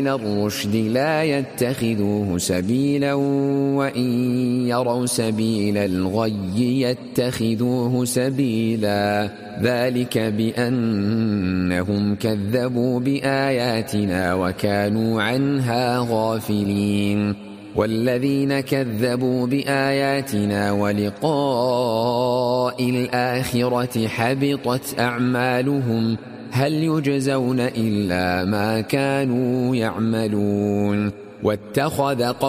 الرشد لا يتخذوه سبيلا وإن يروا سبيل الغي يتخذوه سبيلا ذلك بأنهم كذبوا بآياتنا وكانوا عنها غافلين والذين كذبوا بآياتنا ولقاء الآخرة حبطت أعمالهم هل يجزون إلا ما كانوا يعملون واتخذ